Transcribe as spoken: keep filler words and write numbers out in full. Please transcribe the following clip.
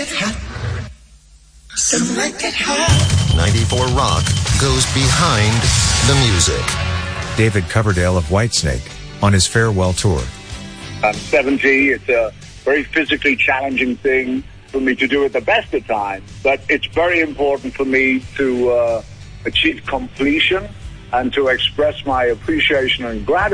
it hot. Some like it hot. ninety-four Rock goes behind the music. David Coverdale of Whitesnake on his farewell tour. I'm seventy. It's a very physically challenging thing for me to do at the best of times, but it's very important for me to uh, achieve completion and to express my appreciation and gratitude